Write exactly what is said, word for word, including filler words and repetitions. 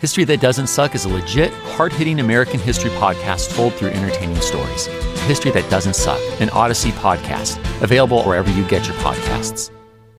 History That Doesn't Suck is a legit, hard-hitting American history podcast told through entertaining stories. History That Doesn't Suck, an Odyssey podcast, available wherever you get your podcasts.